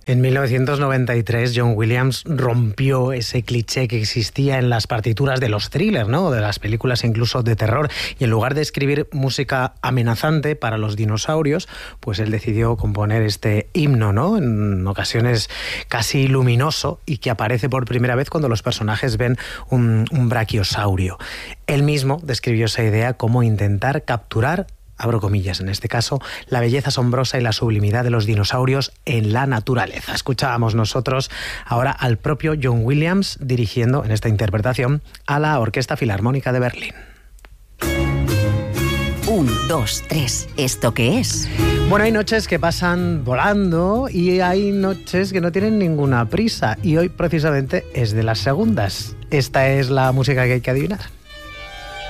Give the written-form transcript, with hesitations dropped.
En 1993, John Williams rompió ese cliché que existía en las partituras de los thrillers, ¿no? De las películas incluso de terror. Y en lugar de escribir música amenazante para los dinosaurios, pues él decidió componer este himno, ¿no? En ocasiones casi luminoso y que aparece por primera vez cuando los personajes ven un brachiosaurio. Él mismo describió esa idea como intentar capturar, abro comillas en este caso, la belleza asombrosa y la sublimidad de los dinosaurios en la naturaleza. Escuchábamos nosotros ahora al propio John Williams dirigiendo en esta interpretación a la Orquesta Filarmónica de Berlín. 1, 2, 3. ¿Esto qué es? Bueno, hay noches que pasan volando y hay noches que no tienen ninguna prisa. Y hoy precisamente es de las segundas. Esta es la música que hay que adivinar.